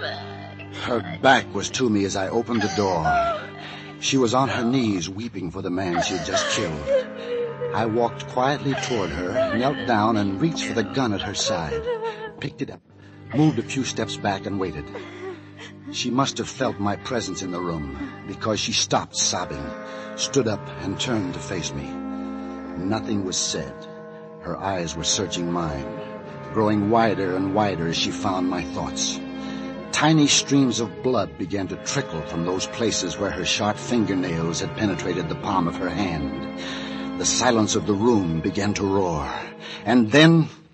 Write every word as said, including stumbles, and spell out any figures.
Her back was to me as I opened the door. She was on her knees weeping for the man she had just killed. I walked quietly toward her, knelt down and reached for the gun at her side, picked it up, moved a few steps back and waited. She must have felt my presence in the room, because she stopped sobbing, stood up and turned to face me. Nothing was said. Her eyes were searching mine, growing wider and wider as she found my thoughts. Tiny streams of blood began to trickle from those places where her sharp fingernails had penetrated the palm of her hand. The silence of the room began to roar, and then